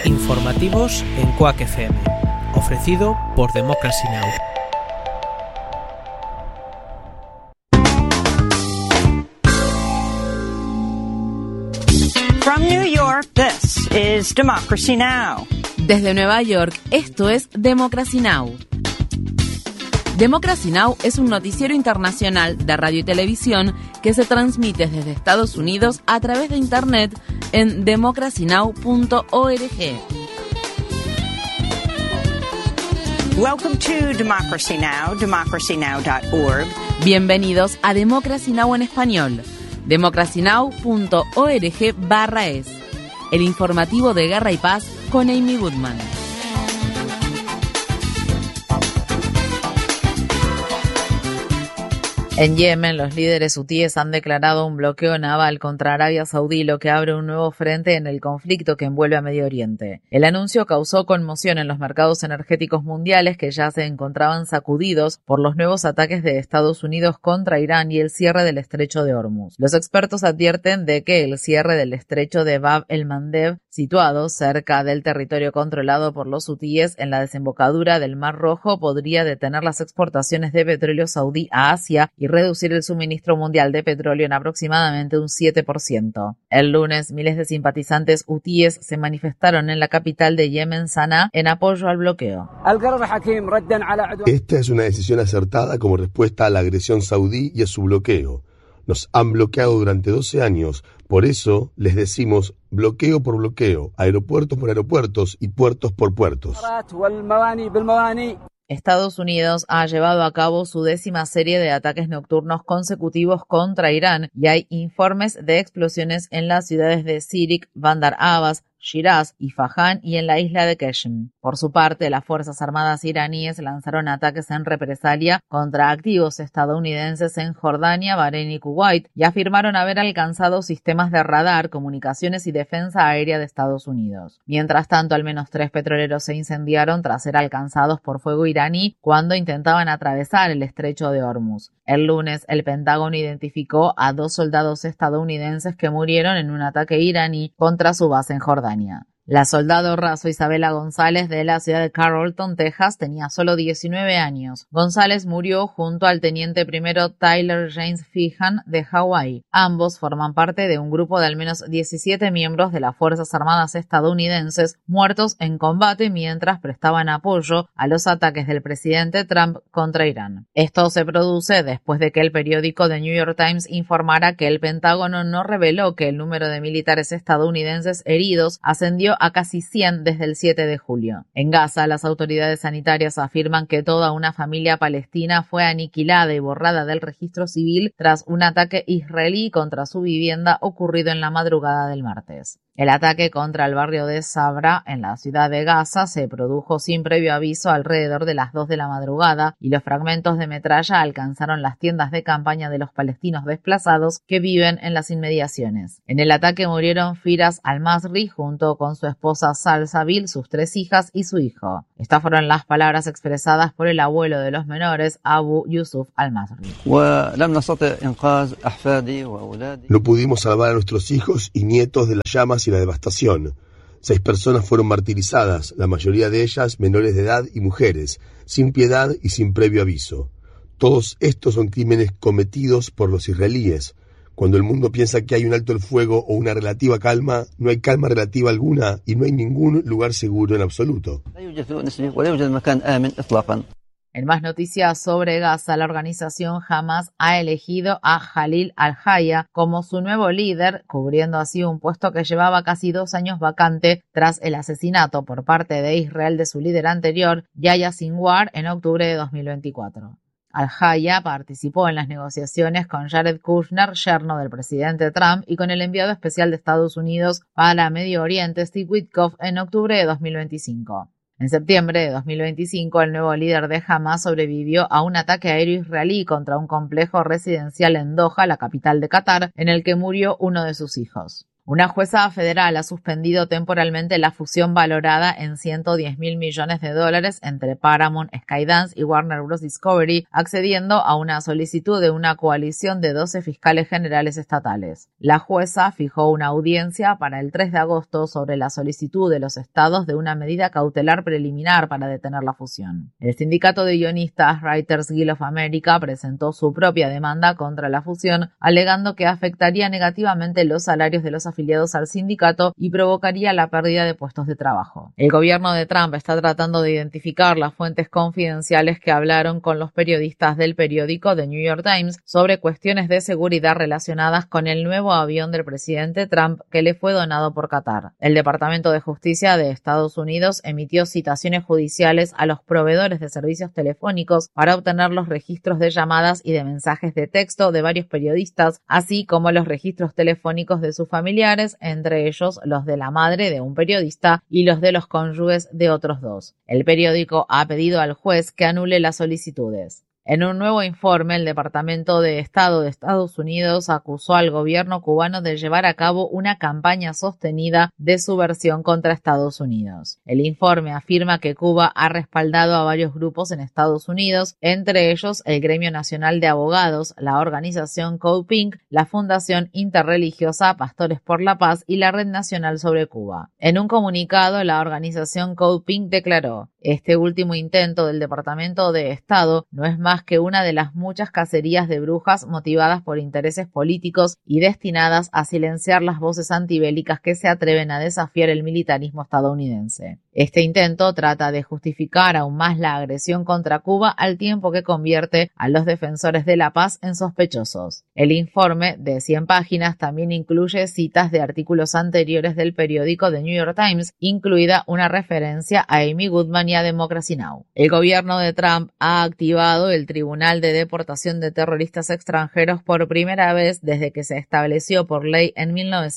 Informativos en Quack FM, ofrecido por Democracy Now! From New York, this is Democracy Now! Desde Nueva York, esto es Democracy Now! Democracy Now! Es un noticiero internacional de radio y televisión que se transmite desde Estados Unidos a través de Internet en democracynow.org. Welcome to Democracy Now!, democracynow.org. Bienvenidos a Democracy Now! En español, democracynow.org/es. El informativo de Guerra y Paz con Amy Goodman. En Yemen, los líderes hutíes han declarado un bloqueo naval contra Arabia Saudí, lo que abre un nuevo frente en el conflicto que envuelve a Medio Oriente. El anuncio causó conmoción en los mercados energéticos mundiales, que ya se encontraban sacudidos por los nuevos ataques de Estados Unidos contra Irán y el cierre del estrecho de Hormuz. Los expertos advierten de que el cierre del estrecho de Bab el-Mandeb, situado cerca del territorio controlado por los hutíes en la desembocadura del Mar Rojo, podría detener las exportaciones de petróleo saudí a Asia y reducir el suministro mundial de petróleo en aproximadamente un 7%. El lunes, miles de simpatizantes hutíes se manifestaron en la capital de Yemen, Sanaa, en apoyo al bloqueo. Esta es una decisión acertada como respuesta a la agresión saudí y a su bloqueo. Nos han bloqueado durante 12 años, por eso les decimos bloqueo por bloqueo, aeropuertos por aeropuertos y puertos por puertos. Estados Unidos ha llevado a cabo su 10ª serie de ataques nocturnos consecutivos contra Irán y hay informes de explosiones en las ciudades de Sirik, Bandar Abbas, Shiraz y Fajan y en la isla de Qeshm. Por su parte, las Fuerzas Armadas iraníes lanzaron ataques en represalia contra activos estadounidenses en Jordania, Bahrein y Kuwait y afirmaron haber alcanzado sistemas de radar, comunicaciones y defensa aérea de Estados Unidos. Mientras tanto, al menos 3 petroleros se incendiaron tras ser alcanzados por fuego iraní cuando intentaban atravesar el estrecho de Hormuz. El lunes, el Pentágono identificó a 2 soldados estadounidenses que murieron en un ataque iraní contra su base en Jordania. La soldado raso Isabela González de la ciudad de Carrollton, Texas, tenía solo 19 años. González murió junto al teniente primero Tyler James Feehan de Hawái. Ambos forman parte de un grupo de al menos 17 miembros de las Fuerzas Armadas estadounidenses muertos en combate mientras prestaban apoyo a los ataques del presidente Trump contra Irán. Esto se produce después de que el periódico The New York Times informara que el Pentágono no reveló que el número de militares estadounidenses heridos ascendió a casi 100 desde el 7 de julio. En Gaza, las autoridades sanitarias afirman que toda una familia palestina fue aniquilada y borrada del registro civil tras un ataque israelí contra su vivienda ocurrido en la madrugada del martes. El ataque contra el barrio de Sabra, en la ciudad de Gaza, se produjo sin previo aviso alrededor de las 2 de la madrugada y los fragmentos de metralla alcanzaron las tiendas de campaña de los palestinos desplazados que viven en las inmediaciones. En el ataque murieron Firas al-Masri junto con su esposa Salsabil, sus 3 hijas y su hijo. Estas fueron las palabras expresadas por el abuelo de los menores, Abu Yusuf al-Masri. No pudimos salvar a nuestros hijos y nietos de las llamas y la devastación. 6 personas fueron martirizadas, la mayoría de ellas menores de edad y mujeres, sin piedad y sin previo aviso. Todos estos son crímenes cometidos por los israelíes. Cuando el mundo piensa que hay un alto el fuego o una relativa calma, no hay calma relativa alguna y no hay ningún lugar seguro en absoluto. En más noticias sobre Gaza, la organización Hamas ha elegido a Khalil al-Haya como su nuevo líder, cubriendo así un puesto que llevaba casi 2 años vacante tras el asesinato por parte de Israel de su líder anterior, Yahya Sinwar, en octubre de 2024. Al-Haya participó en las negociaciones con Jared Kushner, yerno del presidente Trump, y con el enviado especial de Estados Unidos para Medio Oriente, Steve Witkoff, en octubre de 2025. En septiembre de 2025, el nuevo líder de Hamas sobrevivió a un ataque aéreo israelí contra un complejo residencial en Doha, la capital de Qatar, en el que murió uno de sus hijos. Una jueza federal ha suspendido temporalmente la fusión valorada en $110 mil millones entre Paramount, Skydance y Warner Bros. Discovery, accediendo a una solicitud de una coalición de 12 fiscales generales estatales. La jueza fijó una audiencia para el 3 de agosto sobre la solicitud de los estados de una medida cautelar preliminar para detener la fusión. El sindicato de guionistas Writers Guild of America presentó su propia demanda contra la fusión, alegando que afectaría negativamente los salarios de los afiliados al sindicato y provocaría la pérdida de puestos de trabajo. El gobierno de Trump está tratando de identificar las fuentes confidenciales que hablaron con los periodistas del periódico The New York Times sobre cuestiones de seguridad relacionadas con el nuevo avión del presidente Trump que le fue donado por Qatar. El Departamento de Justicia de Estados Unidos emitió citaciones judiciales a los proveedores de servicios telefónicos para obtener los registros de llamadas y de mensajes de texto de varios periodistas, así como los registros telefónicos de sus familiares, entre ellos los de la madre de un periodista y los de los cónyuges de otros dos. El periódico ha pedido al juez que anule las solicitudes. En un nuevo informe, el Departamento de Estado de Estados Unidos acusó al gobierno cubano de llevar a cabo una campaña sostenida de subversión contra Estados Unidos. El informe afirma que Cuba ha respaldado a varios grupos en Estados Unidos, entre ellos el Gremio Nacional de Abogados, la organización Code Pink, la Fundación Interreligiosa Pastores por la Paz y la Red Nacional sobre Cuba. En un comunicado, la organización Code Pink declaró: "Este último intento del Departamento de Estado no es más que una de las muchas cacerías de brujas motivadas por intereses políticos y destinadas a silenciar las voces antibélicas que se atreven a desafiar el militarismo estadounidense. Este intento trata de justificar aún más la agresión contra Cuba al tiempo que convierte a los defensores de la paz en sospechosos". El informe, de 100 páginas, también incluye citas de artículos anteriores del periódico The New York Times, incluida una referencia a Amy Goodman y a Democracy Now! El gobierno de Trump ha activado el Tribunal de Deportación de Terroristas Extranjeros por primera vez desde que se estableció por ley en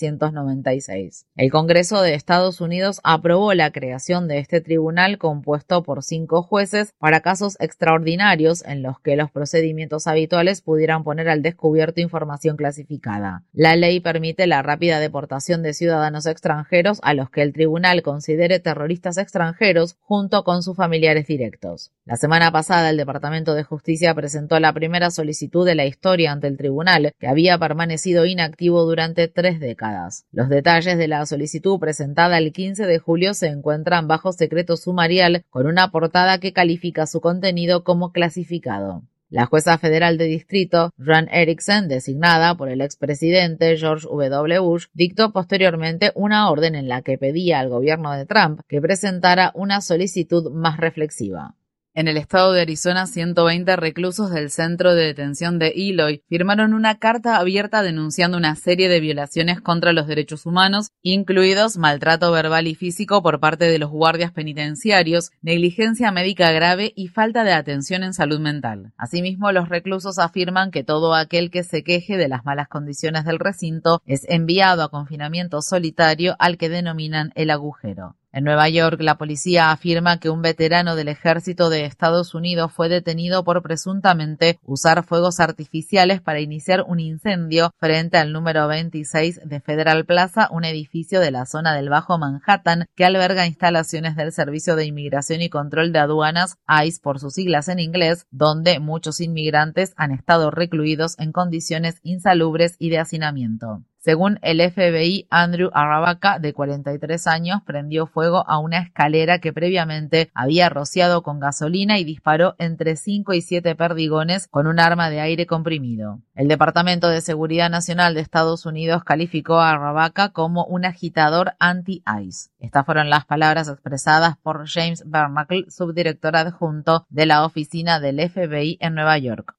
1996. El Congreso de Estados Unidos aprobó la creación de este tribunal compuesto por 5 jueces para casos extraordinarios en los que los procedimientos habituales pudieran poner al descubierto información clasificada. La ley permite la rápida deportación de ciudadanos extranjeros a los que el tribunal considere terroristas extranjeros junto con sus familiares directos. La semana pasada, el Departamento de Justicia presentó la primera solicitud de la historia ante el tribunal, que había permanecido inactivo durante 3 décadas. Los detalles de la solicitud presentada el 15 de julio se encuentran bajo secreto sumarial, con una portada que califica su contenido como clasificado. La jueza federal de distrito, Ron Erickson, designada por el expresidente George W. Bush, dictó posteriormente una orden en la que pedía al gobierno de Trump que presentara una solicitud más reflexiva. En el estado de Arizona, 120 reclusos del centro de detención de Eloy firmaron una carta abierta denunciando una serie de violaciones contra los derechos humanos, incluidos maltrato verbal y físico por parte de los guardias penitenciarios, negligencia médica grave y falta de atención en salud mental. Asimismo, los reclusos afirman que todo aquel que se queje de las malas condiciones del recinto es enviado a confinamiento solitario al que denominan el agujero. En Nueva York, la policía afirma que un veterano del ejército de Estados Unidos fue detenido por presuntamente usar fuegos artificiales para iniciar un incendio frente al número 26 de Federal Plaza, un edificio de la zona del Bajo Manhattan que alberga instalaciones del Servicio de Inmigración y Control de Aduanas, ICE por sus siglas en inglés, donde muchos inmigrantes han estado recluidos en condiciones insalubres y de hacinamiento. Según el FBI, Andrew Aravaca, de 43 años, prendió fuego a una escalera que previamente había rociado con gasolina y disparó entre 5 y 7 perdigones con un arma de aire comprimido. El Departamento de Seguridad Nacional de Estados Unidos calificó a Aravaca como un agitador anti-ICE. Estas fueron las palabras expresadas por James Bernacle, subdirector adjunto de la oficina del FBI en Nueva York.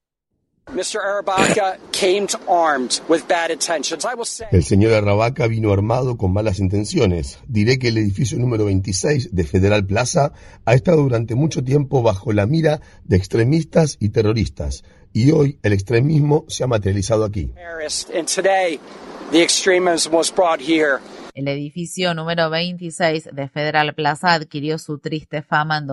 El señor Aravaca vino armado con malas intenciones. Diré que el edificio número 26 de Federal Plaza ha estado durante mucho tiempo bajo la mira de extremistas y terroristas, y hoy el extremismo se ha materializado aquí. el edificio número 26 de Federal Plaza adquirió su triste fama en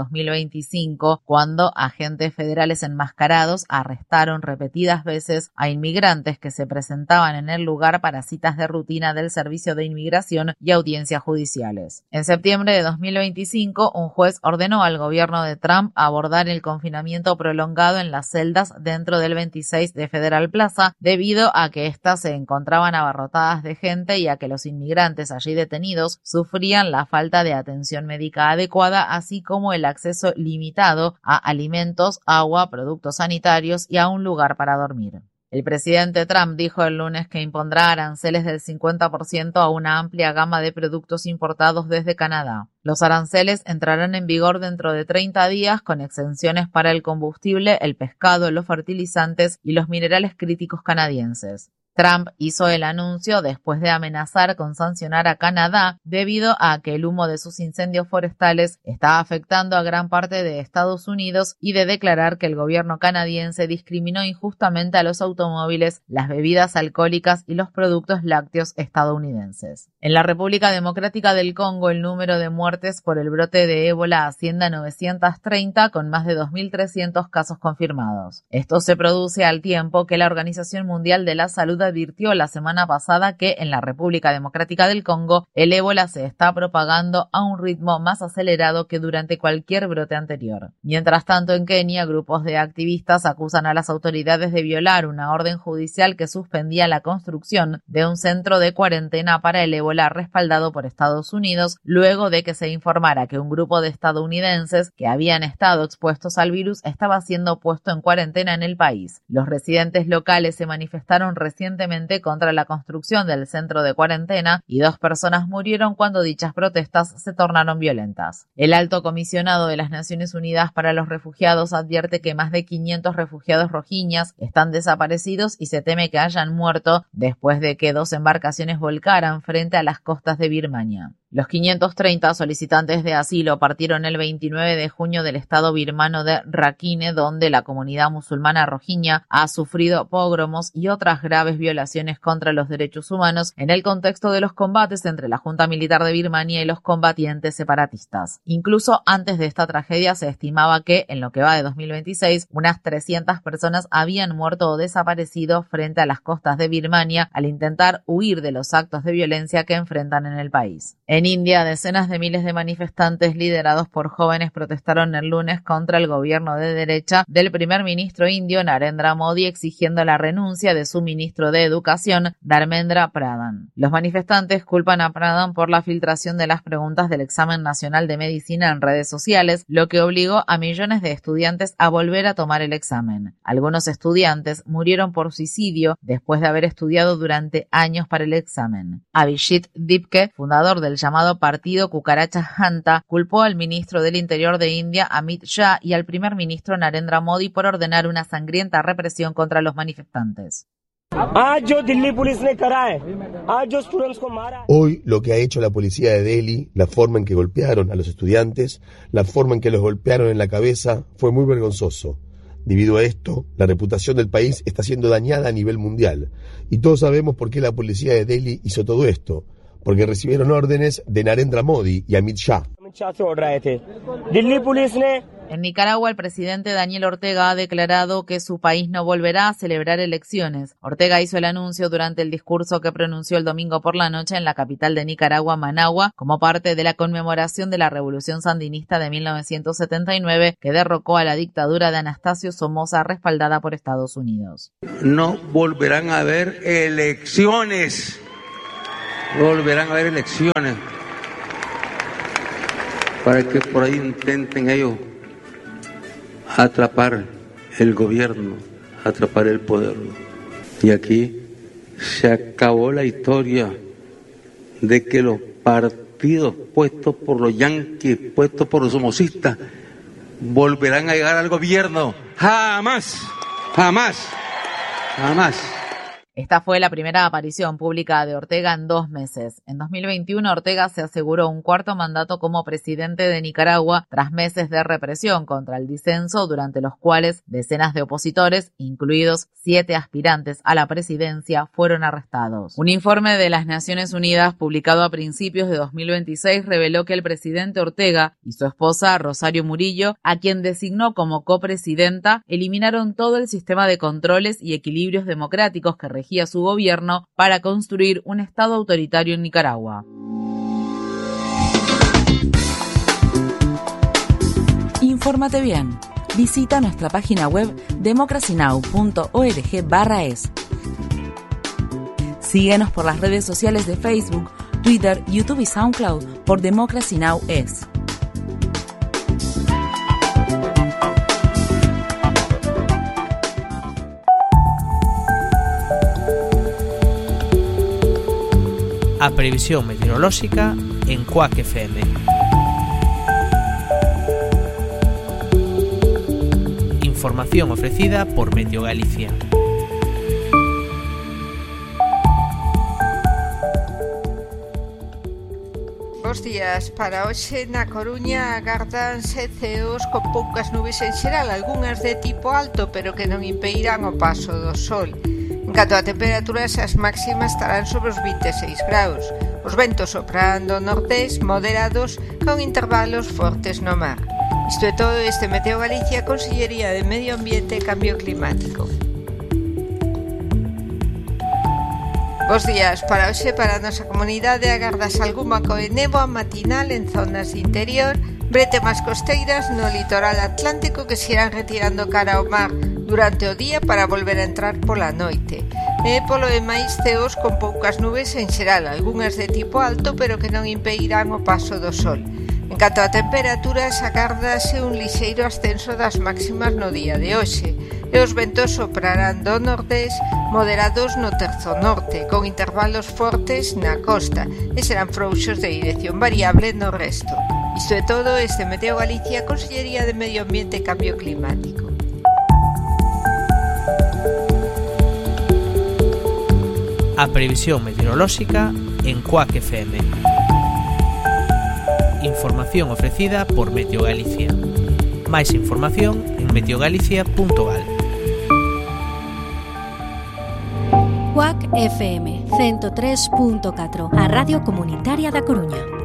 2025 cuando agentes federales enmascarados arrestaron repetidas veces a inmigrantes que se presentaban en el lugar para citas de rutina del Servicio de Inmigración y audiencias judiciales. En septiembre de 2025, un juez ordenó al gobierno de Trump abordar el confinamiento prolongado en las celdas dentro del 26 de Federal Plaza debido a que éstas se encontraban abarrotadas de gente y a que los inmigrantes allí detenidos sufrían la falta de atención médica adecuada, así como el acceso limitado a alimentos, agua, productos sanitarios y a un lugar para dormir. El presidente Trump dijo el lunes que impondrá aranceles del 50% a una amplia gama de productos importados desde Canadá. Los aranceles entrarán en vigor dentro de 30 días con exenciones para el combustible, el pescado, los fertilizantes y los minerales críticos canadienses. Trump hizo el anuncio después de amenazar con sancionar a Canadá debido a que el humo de sus incendios forestales está afectando a gran parte de Estados Unidos y de declarar que el gobierno canadiense discriminó injustamente a los automóviles, las bebidas alcohólicas y los productos lácteos estadounidenses. En la República Democrática del Congo, el número de muertes por el brote de ébola asciende a 930 con más de 2.300 casos confirmados. Esto se produce al tiempo que la Organización Mundial de la Salud advirtió la semana pasada que en la República Democrática del Congo el ébola se está propagando a un ritmo más acelerado que durante cualquier brote anterior. Mientras tanto, en Kenia, grupos de activistas acusan a las autoridades de violar una orden judicial que suspendía la construcción de un centro de cuarentena para el ébola respaldado por Estados Unidos, luego de que se informara que un grupo de estadounidenses que habían estado expuestos al virus estaba siendo puesto en cuarentena en el país. Los residentes locales se manifestaron recientemente contra la construcción del centro de cuarentena y 2 personas murieron cuando dichas protestas se tornaron violentas. El alto comisionado de las Naciones Unidas para los Refugiados advierte que más de 500 refugiados rohinyas están desaparecidos y se teme que hayan muerto después de que 2 embarcaciones volcaran frente a las costas de Birmania. Los 530 solicitantes de asilo partieron el 29 de junio del estado birmano de Rakhine, donde la comunidad musulmana rohingya ha sufrido pogromos y otras graves violaciones contra los derechos humanos en el contexto de los combates entre la Junta Militar de Birmania y los combatientes separatistas. Incluso antes de esta tragedia se estimaba que, en lo que va de 2026, unas 300 personas habían muerto o desaparecido frente a las costas de Birmania al intentar huir de los actos de violencia que enfrentan en el país. En India, decenas de miles de manifestantes liderados por jóvenes protestaron el lunes contra el gobierno de derecha del primer ministro indio Narendra Modi, exigiendo la renuncia de su ministro de Educación, Dharmendra Pradhan. Los manifestantes culpan a Pradhan por la filtración de las preguntas del examen nacional de medicina en redes sociales, lo que obligó a millones de estudiantes a volver a tomar el examen. Algunos estudiantes murieron por suicidio después de haber estudiado durante años para el examen. Abhijit Dipke, fundador del llamado Partido Cucaracha Janta, culpó al ministro del Interior de India, Amit Shah, y al primer ministro Narendra Modi por ordenar una sangrienta represión contra los manifestantes. Hoy lo que ha hecho la policía de Delhi, la forma en que golpearon a los estudiantes, la forma en que los golpearon en la cabeza, fue muy vergonzoso. Debido a esto, la reputación del país está siendo dañada a nivel mundial. Y todos sabemos por qué la policía de Delhi hizo todo esto. Porque recibieron órdenes de Narendra Modi y Amit Shah. En Nicaragua, el presidente Daniel Ortega ha declarado que su país no volverá a celebrar elecciones. Ortega hizo el anuncio durante el discurso que pronunció el domingo por la noche en la capital de Nicaragua, Managua, como parte de la conmemoración de la Revolución Sandinista de 1979, que derrocó a la dictadura de Anastasio Somoza, respaldada por Estados Unidos. No volverán a haber elecciones. Volverán a haber elecciones para que por ahí intenten ellos atrapar el gobierno, atrapar el poder. Y aquí se acabó la historia de que los partidos puestos por los yanquis, puestos por los somocistas, volverán a llegar al gobierno. Jamás, jamás, jamás. Esta fue la primera aparición pública de Ortega en 2 meses. En 2021, Ortega se aseguró un cuarto mandato como presidente de Nicaragua tras meses de represión contra el disenso, durante los cuales decenas de opositores, incluidos 7 aspirantes a la presidencia, fueron arrestados. Un informe de las Naciones Unidas publicado a principios de 2026 reveló que el presidente Ortega y su esposa Rosario Murillo, a quien designó como copresidenta, eliminaron todo el sistema de controles y equilibrios democráticos que regía su gobierno para construir un Estado autoritario en Nicaragua. Infórmate bien. Visita nuestra página web democracynow.org/es. Síguenos por las redes sociales de Facebook, Twitter, YouTube y SoundCloud por Democracy Now! Es. A previsión meteorolóxica en Cuac FM. Información ofrecida por Meteo Galicia. Bos días. Para hoxe na Coruña agárdanse ceos con poucas nubes en xeral, algunhas de tipo alto, pero que non impedirán o paso do sol. En canto a temperaturas, as máximas estarán sobre os 26 graus. Os ventos soprarán do nordés moderados con intervalos fortes no mar. Isto é todo este Meteo Galicia, Consellería de Medio Ambiente e Cambio Climático. Bos días. Para hoxe, para a nosa comunidade, agardas algunha coe néboa matinal en zonas de interior, bretemas costeiras no litoral atlántico que se irán retirando cara ao mar durante o día para volver a entrar pola noite. E polo demais, ceos con poucas nubes en xeral, algunhas de tipo alto, pero que non impedirán o paso do sol. En canto a temperaturas, agárdase un lixeiro ascenso das máximas no día de hoxe, e os ventos soprarán do nordés moderados no terzo norte, con intervalos fortes na costa, e serán frouxos de dirección variable no resto. Isto é todo este Meteo Galicia, Consellería de Medio Ambiente e Cambio Climático. A previsión meteorolóxica en Cuac FM. Información ofrecida por Meteo Galicia. Máis información en meteogalicia.gal. Cuac FM 103.4, a Radio Comunitaria da Coruña.